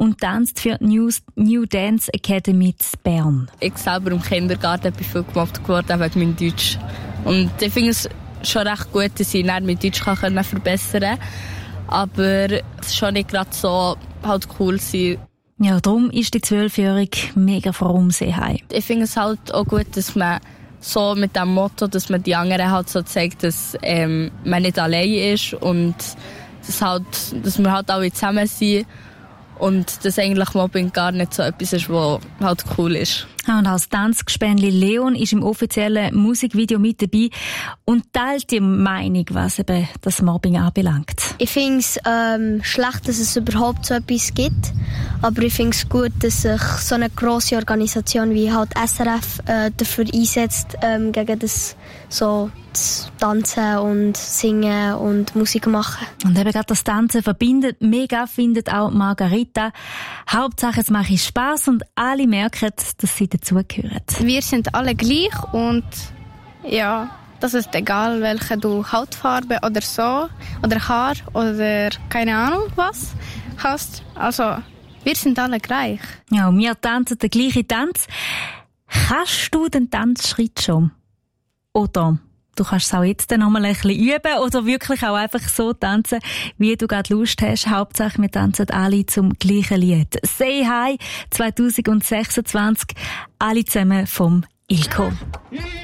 und tanzt für die New Dance Academy in Bern. Ich selber im Kindergarten bin viel gemobbt geworden wegen meinem Deutsch. Und ich finde es schon recht gut, dass ich mein Deutsch verbessern kann. Aber es ist schon nicht gerade so halt cool sein. Ja, darum ist die 12-Jährige mega froh um sie heim. Ich finde es halt auch gut, dass man so mit dem Motto, dass man die anderen halt so zeigt, dass man nicht allein ist und dass wir halt alle zusammen sind und dass eigentlich Mobbing gar nicht so etwas ist, was halt cool ist. Und als Tanzgespänli Leon ist im offiziellen Musikvideo mit dabei und teilt die Meinung, was eben das Mobbing anbelangt. Ich finde es schlecht, dass es überhaupt so etwas gibt, aber ich finde es gut, dass sich so eine grosse Organisation wie halt SRF dafür einsetzt, gegen das so Tanzen und Singen und Musik machen. Und eben gerade das Tanzen verbindet mega, findet auch Margarita. Hauptsache es macht Spass und alle merken, dass sie dazugehören. Wir sind alle gleich und ja, das ist egal, welche du Hautfarbe oder so oder Haar oder keine Ahnung was hast. Also wir sind alle gleich. Ja, und wir tanzen den gleichen Tanz. Kannst du den Tanzschritt schon? Oder du kannst es auch jetzt noch mal ein bisschen üben oder wirklich auch einfach so tanzen, wie du gerade Lust hast. Hauptsache, wir tanzen alle zum gleichen Lied. Say Hi 2026, alle zusammen vom Ilko.